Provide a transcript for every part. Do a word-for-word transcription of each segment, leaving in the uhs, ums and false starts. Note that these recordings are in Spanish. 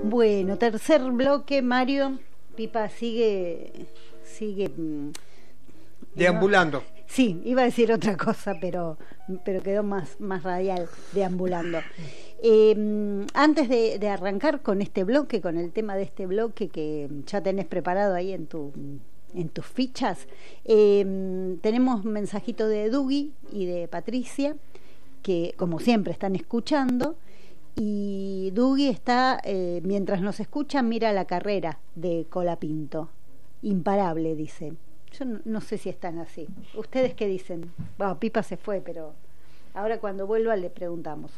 Bueno, tercer bloque, Mario. Pipa sigue, sigue mm, deambulando. No, sí, iba a decir otra cosa, pero, pero quedó más, más radial, deambulando. Eh, antes de, de arrancar con este bloque, con el tema de este bloque que ya tenés preparado ahí en tu en tus fichas, eh, tenemos un mensajito de Dugi y de Patricia, que como siempre están escuchando. Y Dugi está, eh, mientras nos escucha, mira la carrera de Colapinto. Imparable, dice. Yo no, no sé si están así. ¿Ustedes qué dicen? Bueno, Pipa se fue, pero ahora cuando vuelva le preguntamos.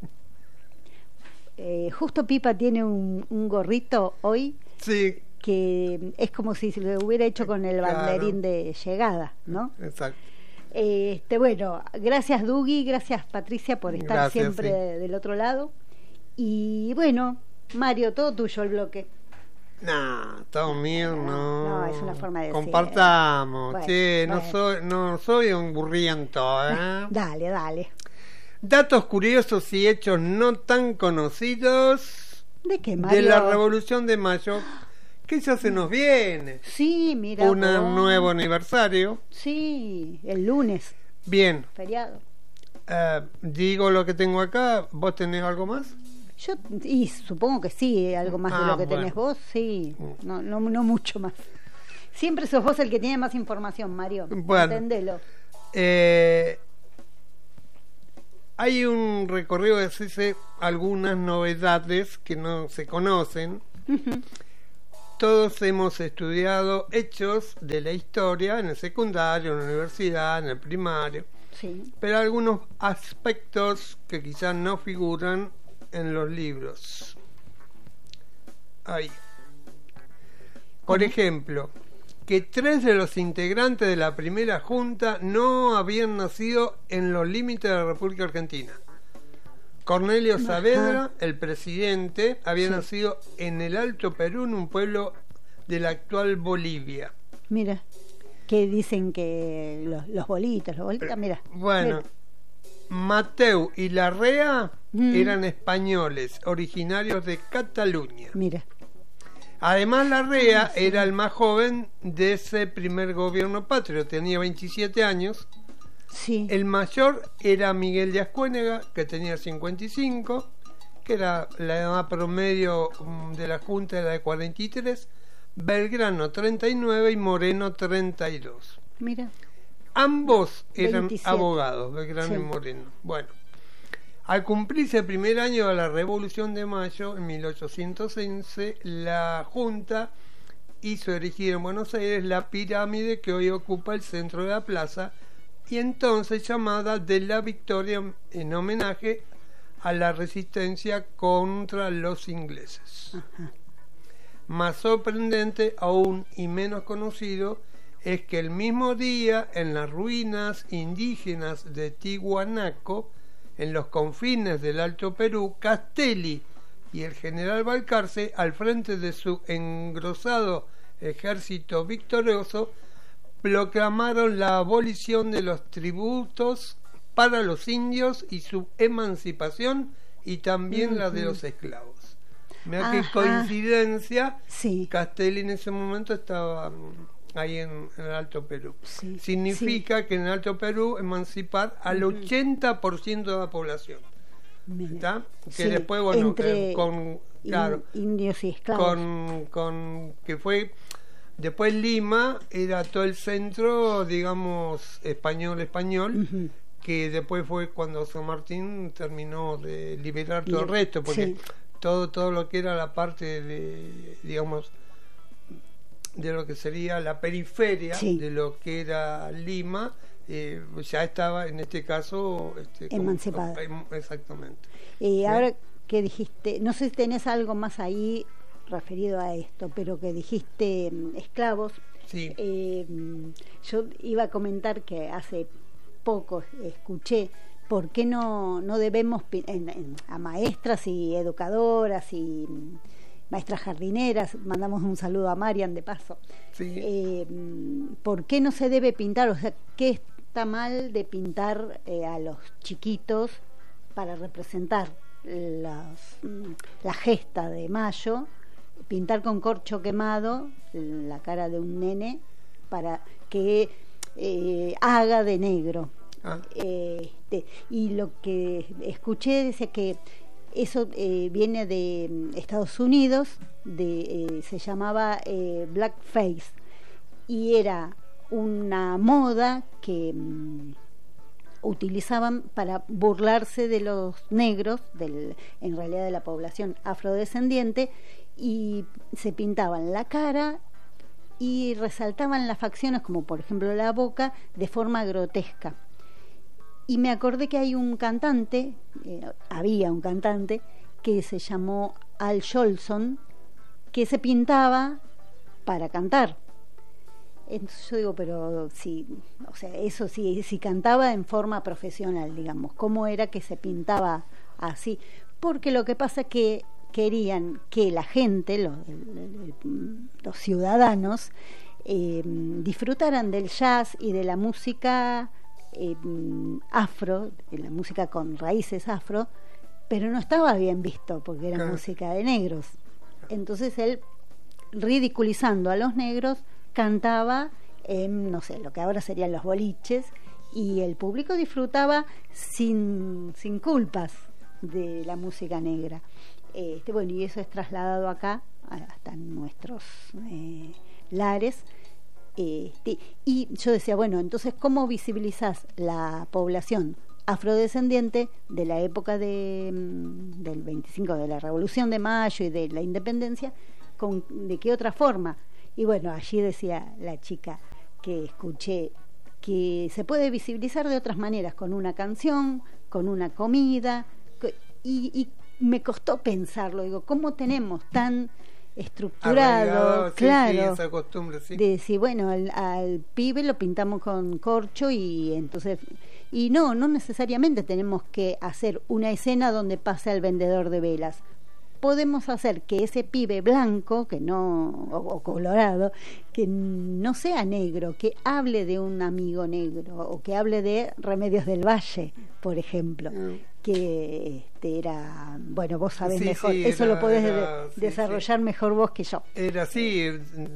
Eh, justo Pipa tiene un, un gorrito hoy. Sí. Que es como si se lo hubiera hecho con el banderín, claro, de llegada, ¿no? Exacto. Este, bueno, gracias Dugi, gracias Patricia por estar gracias, siempre sí. del otro lado. Y bueno, Mario, todo tuyo el bloque. No, todo mío, no. No, es una forma de decir. Compartamos, bueno, che, bueno. no soy, no soy un burriento, ¿eh? Dale, dale. Datos curiosos y hechos no tan conocidos. ¿De qué, Mario? De la Revolución de Mayo, que ya se nos viene. Sí, mira. Un nuevo aniversario. Sí, el lunes. Bien. Feriado. Uh, digo lo que tengo acá, ¿vos tenés algo más? Yo, y supongo que sí, algo más ah, de lo que bueno. tenés vos, sí, no, no, no mucho más. Siempre sos vos el que tiene más información, Mario, bueno, entendelo. Eh, hay un recorrido que dice algunas novedades que no se conocen. Uh-huh. Todos hemos estudiado hechos de la historia en el secundario, en la universidad, en el primario. Sí. Pero algunos aspectos que quizás no figuran en los libros. Ahí. Por ¿Cómo? ejemplo, que tres de los integrantes de la primera junta no habían nacido en los límites de la República Argentina. Cornelio Saavedra, el presidente, había sí. nacido en el Alto Perú, en un pueblo de la actual Bolivia. Mira. Que dicen que los, los bolitos, los bolitas, mira. Bueno, mira. Mateu y Larrea mm. eran españoles, originarios de Cataluña. Mira. Además, Larrea sí. era el más joven de ese primer gobierno patrio, tenía veintisiete años. Sí. El mayor era Miguel de Ascuénaga, que tenía cincuenta y cinco, que era la edad promedio de la Junta, era de cuarenta y tres. Belgrano treinta y nueve y Moreno treinta y dos. Mira. Ambos eran veintisiete. Abogados, Belgrano sí. y Moreno. Bueno, al cumplirse el primer año de la Revolución de Mayo, en mil ochocientos once, la Junta hizo erigir en Buenos Aires la pirámide que hoy ocupa el centro de la plaza y entonces llamada de la Victoria, en homenaje a la resistencia contra los ingleses. Ajá. Más sorprendente aún y menos conocido es que el mismo día, en las ruinas indígenas de Tihuanaco, en los confines del Alto Perú, Castelli y el general Balcarce, al frente de su engrosado ejército victorioso, proclamaron la abolición de los tributos para los indios y su emancipación, y también uh-huh. la de los esclavos. Mira qué coincidencia, sí. Castelli en ese momento estaba ahí en, en el Alto Perú. Sí. Significa sí. que en el Alto Perú emancipar al uh-huh. ochenta por ciento de la población. ¿Está? Que sí. después, bueno, Entre eh, con, claro, indios y esclavos. Con, con, que fue, después Lima era todo el centro, digamos, español-español, uh-huh. que después fue cuando San Martín terminó de liberar todo y, el resto, porque... Sí. Todo, todo lo que era la parte de, digamos, de lo que sería la periferia sí. de lo que era Lima, eh, ya estaba en este caso este, emancipada. Como, exactamente. Y ahora que dijiste, no sé si tenés algo más ahí referido a esto, pero que dijiste esclavos. Sí. Eh, yo iba a comentar que hace poco escuché ¿por qué no, no debemos en, en, a maestras y educadoras y maestras jardineras, mandamos un saludo a Marian de paso, sí. eh, ¿por qué no se debe pintar? O sea, ¿qué está mal de pintar eh, a los chiquitos para representar las, la gesta de Mayo, pintar con corcho quemado la cara de un nene para que eh, haga de negro. Ah. Eh, este, y lo que escuché dice que eso eh, viene de Estados Unidos, de, eh, se llamaba eh, blackface, y era una moda que mm, utilizaban para burlarse de los negros, del, en realidad de la población afrodescendiente, y se pintaban la cara y resaltaban las facciones, como por ejemplo la boca, de forma grotesca. Y me acordé que hay un cantante, eh, había un cantante que se llamó Al Jolson, que se pintaba para cantar. Entonces yo digo, pero si, o sea, eso sí, si cantaba en forma profesional, digamos, ¿cómo era que se pintaba así? Porque lo que pasa es que querían que la gente, los, los ciudadanos, eh, disfrutaran del jazz y de la música eh, afro, de la música con raíces afro, pero no estaba bien visto porque era claro. música de negros. Entonces él, ridiculizando a los negros, cantaba en, no sé, lo que ahora serían los boliches, y el público disfrutaba sin, sin culpas de la música negra. Este, bueno, y eso es trasladado acá, hasta en nuestros eh, lares. Este, y yo decía, bueno, entonces, ¿cómo visibilizás la población afrodescendiente de la época de, del veinticinco, de la Revolución de Mayo y de la Independencia? Con, ¿de qué otra forma? Y bueno, allí decía la chica que escuché que se puede visibilizar de otras maneras, con una canción, con una comida, y, y me costó pensarlo, digo, ¿cómo tenemos tan estructurado, Arraigado, claro, sí, sí, esa costumbre, sí. de decir, bueno, al, al pibe lo pintamos con corcho y entonces, y no, no necesariamente tenemos que hacer una escena donde pase al vendedor de velas. Podemos hacer que ese pibe blanco, que no, o, o colorado, que no sea negro, que hable de un amigo negro, o que hable de Remedios del Valle, por ejemplo, mm. que este, era, bueno, vos sabés sí, mejor, sí, eso era, lo podés era, de, sí, desarrollar sí. mejor vos que yo. Era así,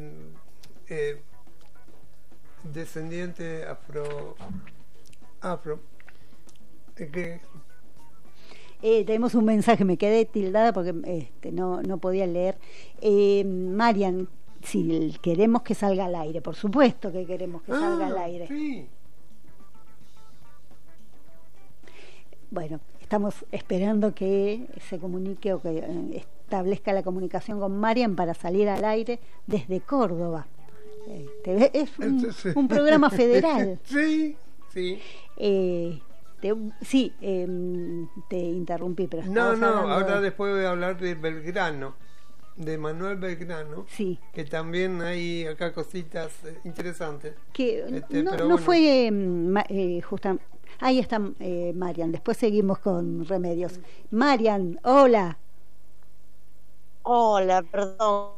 eh, descendiente afro, afro, eh, que Eh, tenemos un mensaje, me quedé tildada porque este, no, no podía leer. Eh, Marian, si queremos que salga al aire, por supuesto que queremos que ah, salga al aire. Sí. Bueno, estamos esperando que se comunique o que eh, establezca la comunicación con Marian para salir al aire desde Córdoba. Este, es un, un programa federal. Sí, sí. Eh, Te, sí, eh, te interrumpí, pero no, no, ahora de... después voy a hablar de Belgrano, de Manuel Belgrano, sí. que también hay acá cositas interesantes. Que este, no, pero no bueno. fue eh, justa. Ahí está eh, Marian, después seguimos con Remedios. Marian, hola. Hola, perdón.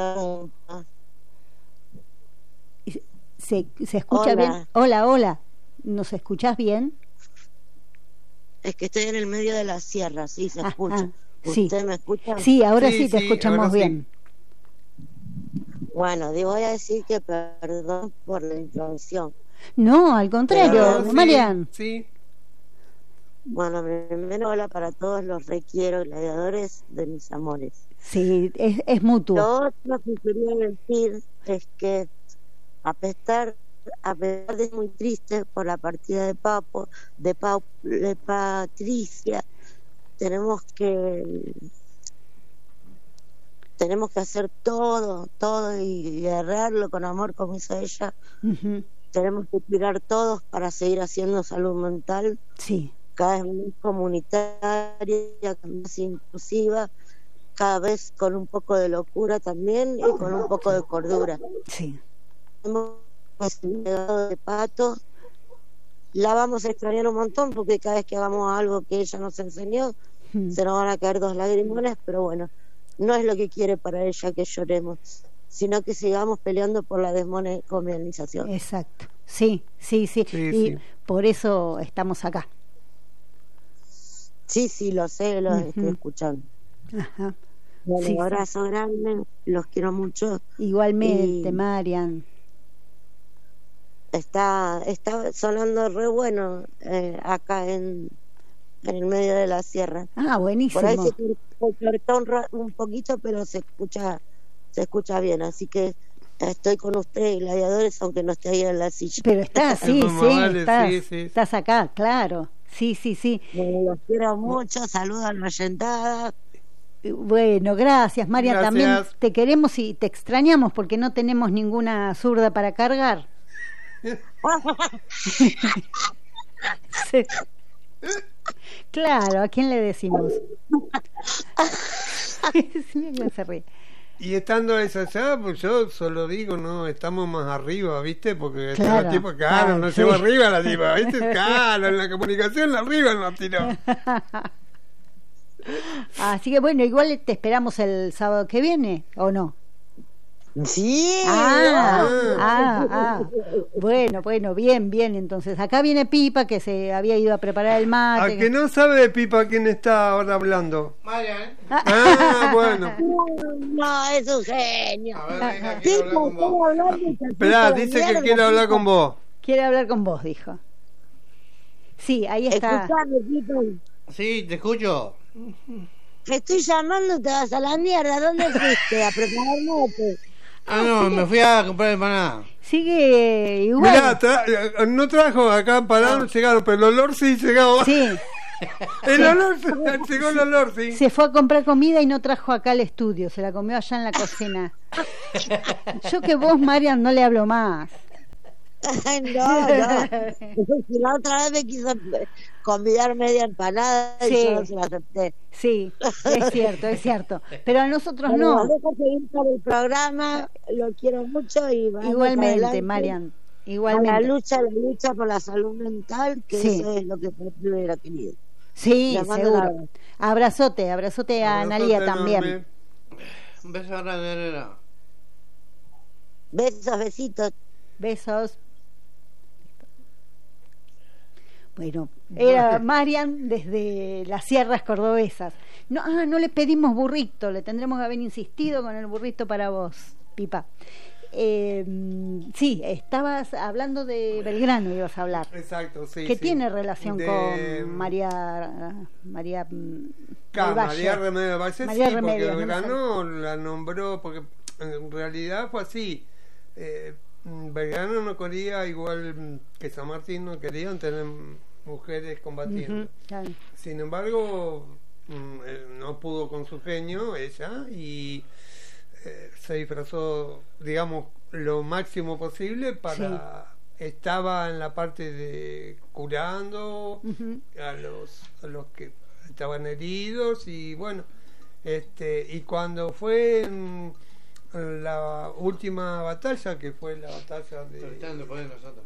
¿Se, se escucha hola. bien? Hola, hola. ¿Nos escuchás bien? Es que estoy en el medio de la sierra, sí, se ah, escucha. Ah, sí. ¿Usted me escucha? Sí, ahora sí, sí te sí, escuchamos bien. Sí. Bueno, te voy a decir que perdón por la introducción. No, al contrario, Pero, Marian. Sí, sí. Bueno, primero hola para todos los requiero gladiadores de mis amores. Sí, es, es mutuo. Lo otro que quería decir es que a pesar a pesar de muy triste por la partida de Papo, de, Pau, de Patricia, tenemos que tenemos que hacer todo, todo y guerrearlo con amor como hizo ella. Uh-huh. Tenemos que tirar todos para seguir haciendo salud mental, sí, cada vez más comunitaria, más inclusiva, cada vez con un poco de locura también y con un poco de cordura. Sí. Tenemos el legado de Pato, la vamos a extrañar un montón porque cada vez que hagamos algo que ella nos enseñó hmm. se nos van a caer dos lagrimones, pero bueno, no es lo que quiere para ella que lloremos, sino que sigamos peleando por la descolonización. Exacto, sí, sí, sí, sí y sí. por eso estamos acá. Sí, sí, lo sé, lo Ujú. estoy escuchando. Ajá. Bueno, Sí, un sí. abrazo grande, los quiero mucho. Igualmente, Y Marian. está, está sonando re bueno eh, acá en, en el medio de la sierra. Ah, Por ahí se, buenísimo. cor- se cortó un, ra- un poquito, pero se escucha, se escucha bien. Así que estoy con ustedes, gladiadores, aunque no esté ahí en la silla. Pero estás, sí, Vamos, sí, vale, estás, sí, sí. estás acá, claro. Sí, sí, sí. Bueno, los quiero mucho, saludos a la oyentada. Bueno, gracias, Marian. También Gracias. te queremos y te extrañamos porque no tenemos ninguna zurda para cargar. Sí. Claro, ¿a quién le decimos? Sí, no se ríe. Y estando esa allá, pues yo solo digo, no, estamos más arriba, ¿viste? Porque Claro, la tipa, claro, claro, no sí. lleva arriba la tipa, ¿viste? Claro, en la comunicación la arriba no tiró. Así que bueno, igual te esperamos el sábado que viene, ¿o no? Sí. Ah, Ah. ah, ah. Bueno, bueno, bien, bien. Entonces, acá viene Pipa, que se había ido a preparar el mate. Al que no sabe de Pipa quién está ahora hablando. Marian, Ah, bueno. No, es un genio. a ver, venga, Sí, quiero hablar con estoy vos. hablando y te Esperá, escucho dice de que mierda, quiere hablar Pipa. con vos. Quiere hablar con vos, dijo. Sí, ahí está. Escuchame, Pipa. Sí, te escucho. Te estoy llamando, te vas a la mierda. ¿Dónde fuiste? A preparar mate. Ah, no, me fui a comprar empanada. Sigue igual. Mirá, tra- eh, no trajo acá para no llegaron, pero el olor sí llegó. Sí, El olor, llegó el olor, sí. se fue a comprar comida y no trajo acá al estudio, se la comió allá en la cocina. Yo que vos, Marian, no le hablo más. Ay, no, no. Si la otra vez me quiso convidar media empanada y Sí. yo no se la acepté. Sí, es cierto, es cierto. Pero a nosotros Bueno, no. los dejo seguir con el programa, lo quiero mucho y vamos Igualmente, adelante. Marian. A la Igualmente. lucha, la lucha por la salud mental, que Sí. eso es lo que Patricio hubiera querido. Sí, Le mando un seguro. abrazo. Abrazote, abrazote a Abrazote Analía enorme. también. Un beso grande, nena. Besos, besitos. Besos. Bueno, era Marian desde las sierras cordobesas. No, ah, no le pedimos burrito, le tendremos que haber insistido con el burrito para vos, Pipa. Eh, sí, estabas hablando de Belgrano, ibas a hablar. Exacto, sí. ¿Qué sí. tiene relación De- con María María mm, Ca- del Valle? María Remedio del Valle, María sí, Remedios, porque no me Belgrano la nombró, porque en realidad fue así. Eh, Belgrano no quería, igual que San Martín, no querían tener mujeres combatiendo. Ujú, claro. Sin embargo, mm, eh, no pudo con su genio ella y eh, se disfrazó, digamos, lo máximo posible para... Estaba en la parte de curando Ujú. a los a los que estaban heridos y bueno, este y cuando fue en, en la última batalla, que fue la batalla de Soltando por ahí nosotros.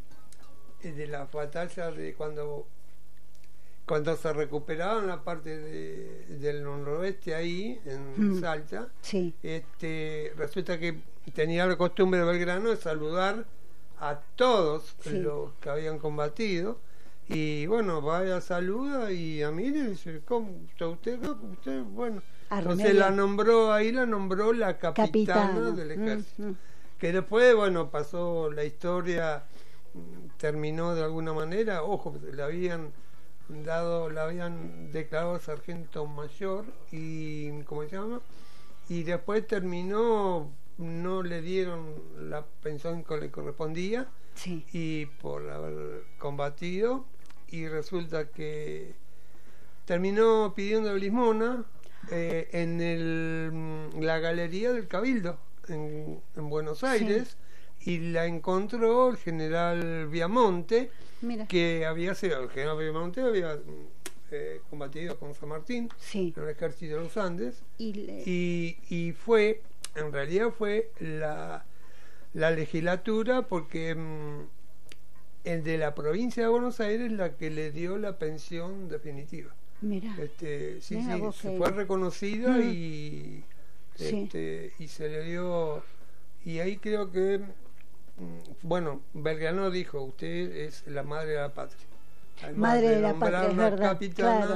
de la batalla de cuando cuando se recuperaban la parte de, del noroeste ahí en Mm. Salta, Sí, este resulta que tenía la costumbre de Belgrano de saludar a todos Sí. los que habían combatido y bueno, vaya, saluda y a mí le dice, ¿cómo está usted? No, usted, bueno, A entonces Remedio. la nombró, ahí la nombró la capitana, capitana. del Mm, ejército, mm. que después, bueno, pasó la historia, mm, terminó de alguna manera, ojo, le habían dado, la habían declarado sargento mayor y, ¿cómo se llama? Y después terminó, no le dieron la pensión que le correspondía Sí. y por haber combatido, y resulta que terminó pidiendo limosna eh, en el, mm, la galería del Cabildo en, en Buenos Aires, y la encontró el general Viamonte, Mira. que había sido, el general Viamonte había eh, combatido con San Martín Sí. en el ejército de los Andes, Y le- y, y fue, en realidad fue la, la legislatura, porque mm, el de la provincia de Buenos Aires la que le dio la pensión definitiva. Mira. Este, sí, Mira sí, vos se que- fue reconocida Mm. y, Sí. este, y se le dio, y ahí creo que, mm, bueno, Belgrano dijo, usted es la madre de la patria. Además Madre de la nombrar patria, es la verdad, capitana, claro.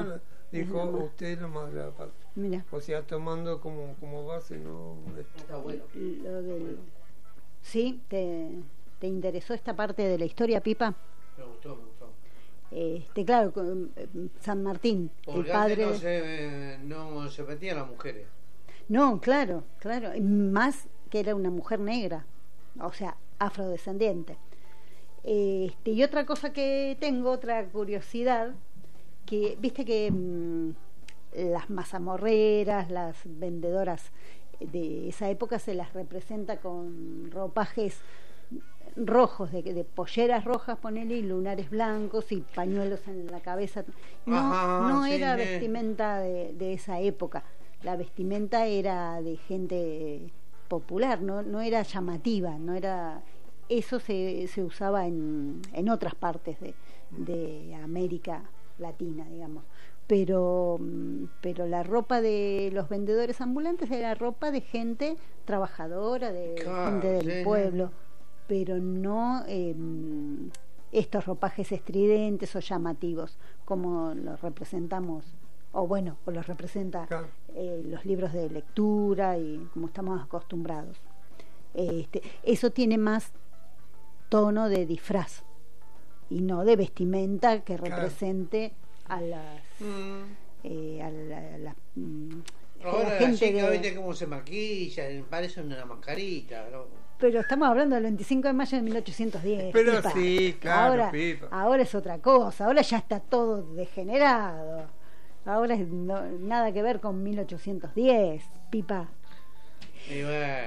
Dijo, Es la ma- usted es la madre de la patria. Mira, O sea, tomando como, como base, ¿no? Esto. Está bueno. lo del... ¿Sí? ¿Te, ¿Te interesó esta parte de la historia, Pipa? Me gustó, me gustó. Este, claro, con, eh, San Martín, el Porque padre... antes no se, no se metían las mujeres. No, claro, claro, y más que era una mujer negra, o sea, afrodescendiente. Este, y otra cosa que tengo, otra curiosidad, que viste que mm, las mazamorreras, las vendedoras de esa época se las representa con ropajes rojos, de, de polleras rojas, ponele, y lunares blancos y pañuelos en la cabeza. No, Ajá, no sí, era sí. vestimenta de, de esa época. La vestimenta era de gente popular, no, no era llamativa, no era... Eso se, se usaba en, en otras partes de, de América Latina, digamos. Pero, mm, pero la ropa de los vendedores ambulantes era ropa de gente trabajadora, de Claro, gente del sí, pueblo, pero no eh, estos ropajes estridentes o llamativos como los representamos, o bueno, o los representa Claro. eh, los libros de lectura y como estamos acostumbrados. Este, eso tiene más tono de disfraz y no de vestimenta que Claro. represente a las Mm. eh, a la, a la, mm, a Ahora la la gente chica, de- viste cómo se maquilla, parece una mascarita, ¿no? pero estamos hablando del veinticinco de mayo de mil ochocientos diez. Pero Pipa. sí, claro, ahora, Pipa. ahora es otra cosa, ahora ya está todo degenerado, ahora es no- nada que ver con mil ochocientos diez, Pipa. Y bueno,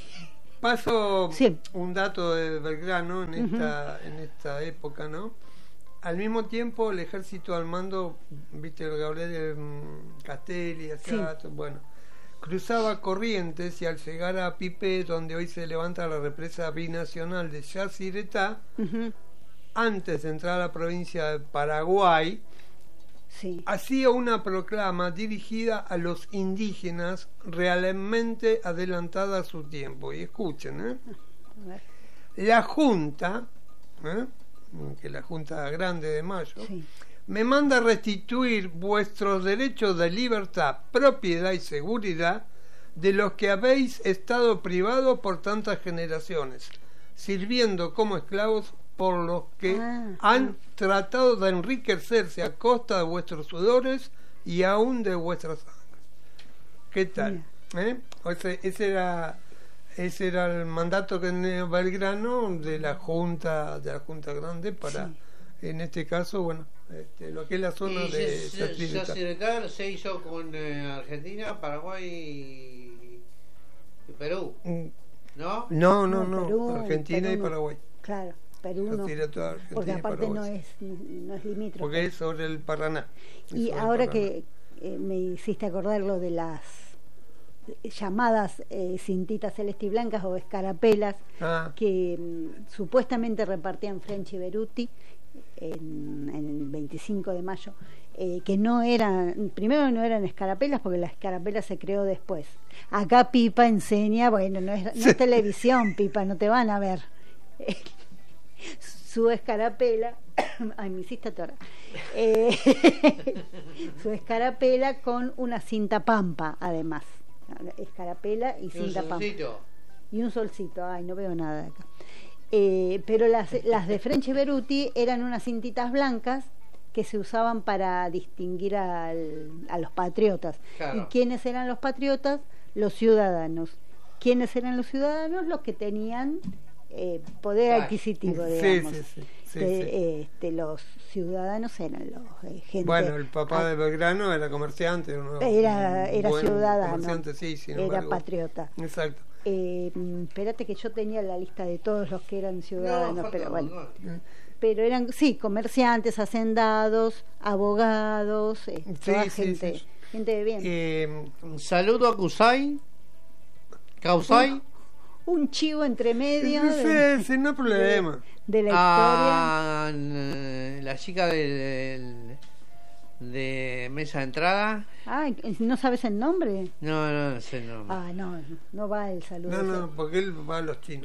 Paso Sí. un dato de Belgrano en esta, en esta época, ¿no? Al mismo tiempo, el ejército al mando, viste lo que hablé de mm, Castelli, Asiato, bueno, cruzaba Corrientes y al llegar a Pipe, donde hoy se levanta la represa binacional de Yacyretá, Ujú. antes de entrar a la provincia de Paraguay, Sí. hacía una proclama dirigida a los indígenas realmente adelantada a su tiempo. Y escuchen, ¿eh? A ver. La Junta, ¿eh? que es la Junta Grande de Mayo, Sí. me manda restituir vuestros derechos de libertad, propiedad y seguridad de los que habéis estado privados por tantas generaciones, sirviendo como esclavos por los que Ah, han tratado de enriquecerse a costa de vuestros sudores y aún de vuestras sangres. ¿Qué tal? ¿Eh? O sea, ese era ese era el mandato que tenía Belgrano de la Junta de la Junta Grande para, Sí. en este caso, bueno, este, lo que es la zona y de se, se, Yacyretá. Yacyretá se hizo con eh, Argentina, Paraguay y, y Perú, Mm, ¿no? No, no, No, no, Perú, Argentina Perú y no. Paraguay. Claro, Perú no, Yacyretá, Argentina porque y aparte no Paraguay. es no es limítrofe. Porque es sobre el Paraná. Es Y sobre el ahora Paraná. que eh, me hiciste acordar lo de las llamadas eh, cintitas celeste y blancas o escarapelas Ah, que mm, supuestamente repartían French y Beruti en, en el veinticinco de mayo, eh, que no eran, primero no eran escarapelas porque la escarapela se creó después. Acá Pipa enseña, bueno, no es, no es televisión, Pipa, no te van a ver. Su escarapela, ay, me hiciste atora. Eh, su escarapela con una cinta pampa, además. Escarapela y Y un cinta pampa. solcito. Y un solcito, ay, no veo nada de acá. Eh, pero las, las de French y Beruti eran unas cintitas blancas que se usaban para distinguir al- a los patriotas. Claro. ¿Y quiénes eran los patriotas? Los ciudadanos. ¿Quiénes eran los ciudadanos? Los que tenían eh, poder Claro. adquisitivo, sí, digamos. sí, sí, sí, Que, sí. eh, este, los ciudadanos eran los eh, gente. Bueno, el papá ah, de Belgrano era comerciante. Uno, era, era buen ciudadano. comerciante, sí, sin era embargo. patriota. Exacto. Eh, mm, espérate que yo tenía la lista de todos los que eran ciudadanos, No, pero falta bueno, uno. pero eran sí comerciantes, hacendados, abogados, eh, Sí, toda sí, gente, sí. gente de bien. Eh, Un saludo a Kusai, Kausai, Un chivo entre medio de, sí, sí, no hay problema. de la a eh, la chica del, del- de mesa de entrada. historia. Ay, ¿no sabes el nombre? No, no, no sé el nombre. Ah, no, no va el saludo. No, no, porque él va a los chinos.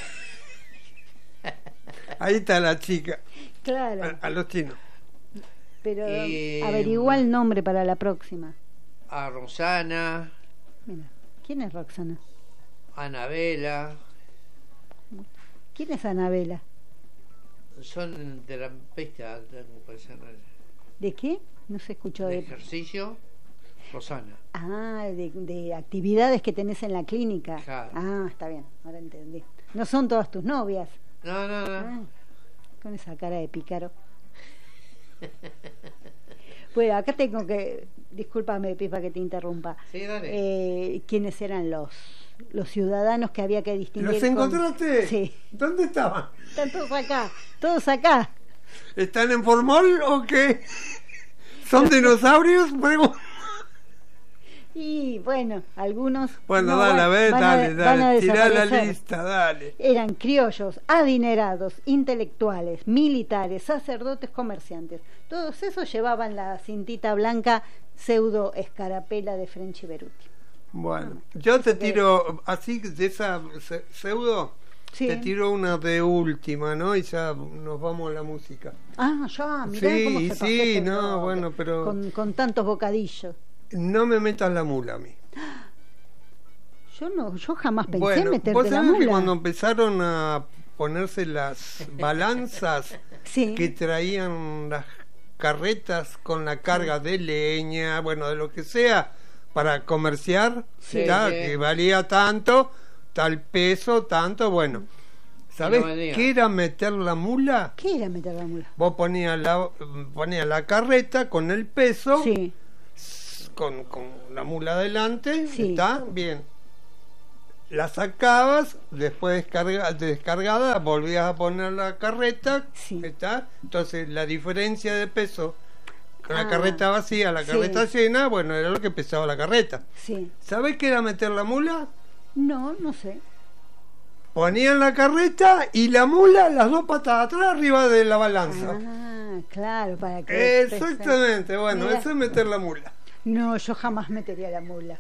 Ahí está la chica, Claro. a, a los chinos. Pero Y, averigua el nombre para la próxima. A Rosana, Mira, ¿quién es Roxana? Anabela, ¿Quién es Anabela? son terapeutas ¿De qué? No se escuchó de de... ejercicio. Rosana. Ah, de, de actividades que tenés en la clínica. Claro. Ah, está bien, ahora entendí. No son todas tus novias. No, no, no. Ah, con esa cara de pícaro. Bueno, acá tengo que... Discúlpame, Pipa, que te interrumpa. Sí, dale. Eh, ¿Quiénes eran los los ciudadanos que había que distinguir? ¿Los con- encontraste? Sí. ¿Dónde estaban? Están todos acá, todos acá. ¿Están en Formol o qué? ¿Son dinosaurios? Pregu- Y bueno, algunos... Bueno, no, dale, van- a ver, van a- dale, van a dale. Tirá la desaparecer. lista, dale. Eran criollos, adinerados, intelectuales, militares, sacerdotes, comerciantes. Todos esos llevaban la cintita blanca pseudo escarapela de French y Beruti. Bueno, yo te tiro, así de esa se- pseudo, Sí. te tiro una de última, ¿no? Y ya nos vamos a la música. Ah, ya, mirá Sí, cómo se sí, pasó este no, bloque, bueno, pero- Con, con tantos bocadillos. No me metas la mula a mí. Yo no, yo jamás pensé en Bueno, vos meterte la sabés que mula. cuando empezaron a ponerse las balanzas Sí. que traían las carretas con la carga de leña, bueno, de lo que sea, para comerciar, Sí, ¿tá? sí. Que valía tanto, tal peso, tanto, bueno. ¿Sabés Y no vendía. qué era meter la mula? ¿Qué era meter la mula? Vos ponías la, ponías la carreta con el peso, Sí, con, con la mula adelante, Sí. ¿está? Bien. La sacabas, después descarga, descargada, volvías a poner la carreta, Sí. ¿está? Entonces la diferencia de peso con Ah, la carreta vacía, la sí. carreta llena, bueno, era lo que pesaba la carreta. sí. ¿Sabés qué era meter la mula? No, no sé. Ponían la carreta y la mula, las dos patas atrás, arriba de la balanza. Ah, claro, para que... Exactamente, bueno, Mira. eso es meter la mula. No, yo jamás metería la mula.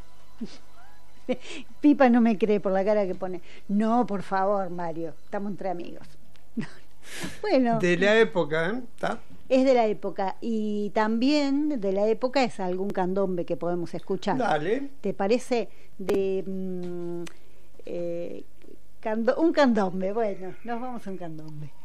Pipa no me cree por la cara que pone. No, por favor, Mario, estamos entre amigos. Bueno, De la época, ¿eh? ¿Está? es de la época y también de la época es algún candombe que podemos escuchar. Dale. ¿Te parece de mm, eh, cando- un candombe? Bueno, nos vamos a un candombe.